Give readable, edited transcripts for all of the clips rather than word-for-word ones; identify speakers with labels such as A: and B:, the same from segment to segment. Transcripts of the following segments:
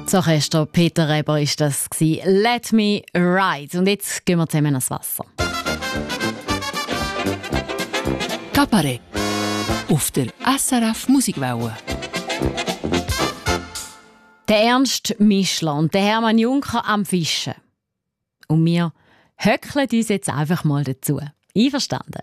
A: So Orchester Peter Reber war das. «Let me ride». Und jetzt gehen wir zusammen ans Wasser.
B: Cabaret auf der SRF Musikwelle.
A: Der Ernst Mischler und der Hermann Juncker am Fischen. Und wir höckeln uns jetzt einfach mal dazu. Einverstanden?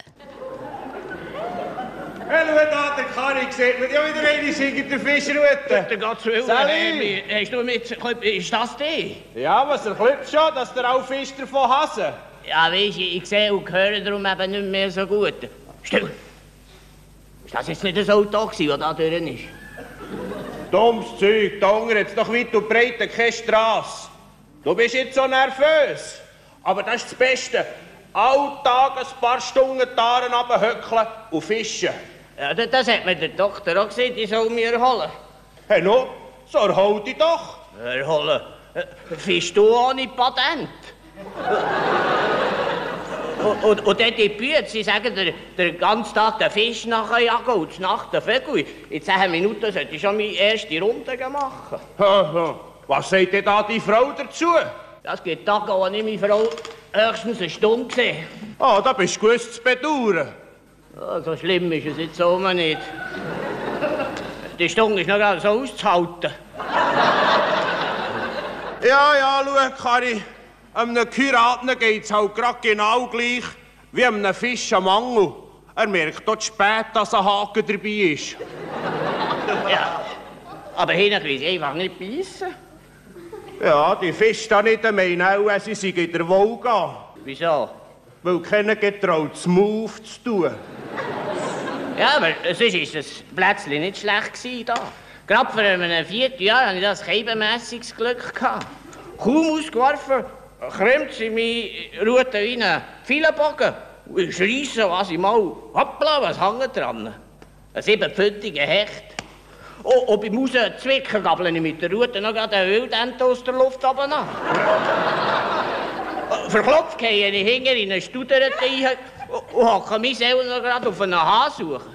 C: Hey, schau da, der Karri sieht man ja wieder eine in der Fischroute.
D: Der Gott will,
C: Sally!
D: Hast du mit... Ist das die?
C: Ja, was erklüpft schon, dass der auch Fisch davon hassen?
D: Ja, weisst du, ich sehe und höre darum eben nicht mehr so gut. Still! Ist das jetzt nicht ein Auto gewesen, das da drin ist?
C: Dummes Zeug, da unten hat's doch weit und breit keine Strasse. Du bist jetzt so nervös. Aber das ist das Beste. Alltag ein paar Stunden die Aare runterhöckeln und fischen.
D: Ja, das hat mir der Doktor auch gesagt, ich soll mich erholen.
C: Hey, no, so erhol dich doch.
D: Erholen? Fischst du ohne Patent? Und dann die Bücher, sie sagen, den ganzen Tag den Fisch nachjagen und die Nacht den Vögel. In 10 Minuten sollte ich schon meine erste Runde machen.
C: Was sagt denn da die Frau dazu?
D: Das gibt Tage, wo ich meine Frau höchstens eine Stunde sehe.
C: Ah, da bist du gewiss zu bedauern.
D: Ja, so schlimm ist es jetzt auch nicht. Die Stunde ist noch gerade so auszuhalten.
C: Ja, schau, Karri. Einem Geheiraten geht's halt grad genau gleich wie einem Fisch am Angel. Er merkt dort spät, dass ein Haken dabei ist.
D: Ja, aber hinten will ich einfach nicht beißen.
C: Ja, die Fische da nicht meinen auch, sie seien in der Wolga.
D: Wieso?
C: Weil keiner getraut, das Maul aufzutun.
D: Ja, aber sonst war das Plätzchen nicht schlecht gewesen, da. Gerade vor einem Vierteljahr hatte ich das keibenmässiges Glück gehabt. Kaum ausgeworfen, krümmt sie meine Rute wie ein Filetbogen. Ich schreisse, was ich mal... Hoppla, was hängt dran? Ein 7-pfündiger Hecht. Und beim Rauszwicken gabel ich mit der Rute noch gerade einen Wildente aus der Luft runter an. Verklopft gehe ich hinter in eine Studerte rein und hocke mich selber noch gerade auf einen Hahn suchen.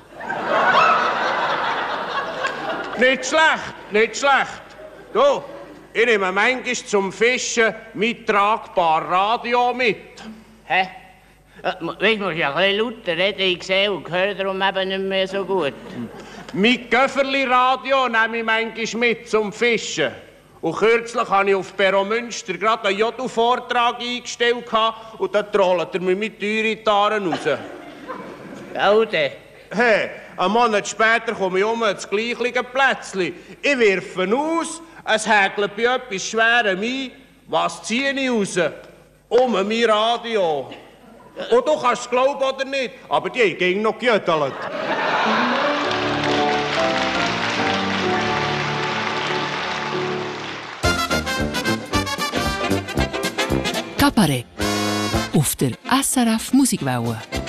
C: Nicht schlecht. Du, ich nehme manchmal zum Fischen mein tragbares Radio mit.
D: Hä? Weißt du, musst ja ein bisschen lauter reden, ich sehe und höre darum eben nicht mehr so gut.
C: Mein Göfferli-Radio nehme ich manchmal mit zum Fischen. Und kürzlich habe ich auf Perro Münster gerade einen Jodu-Vortrag eingestellt und da trollt er mir mit teuren Taren raus.
D: Gaude.
C: Hey, einen Monat später komme ich das gleiche Plätzchen. Ich werfe aus, es häkelt bei etwas Schwerem ein. Was ziehe ich raus? Mein Radio. Und du kannst es glauben oder nicht, aber die ging noch gejödelt.
B: Cabaret auf der SRF Musikwelle.